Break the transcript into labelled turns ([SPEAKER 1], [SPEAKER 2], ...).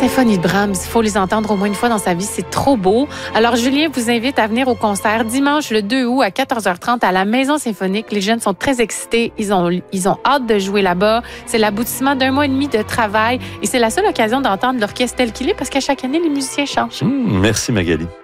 [SPEAKER 1] symphonies de Brahms, il faut les entendre au moins une fois dans sa vie, c'est trop beau. Alors Julien vous invite à venir au concert dimanche le 2 août à 14h30 à la Maison Symphonique. Les jeunes sont très excités, ils ont hâte de jouer là-bas. C'est l'aboutissement d'1 mois et demi de travail et c'est la seule occasion d'entendre l'orchestre tel qu'il est parce qu'à chaque année, les musiciens changent.
[SPEAKER 2] Merci Magali.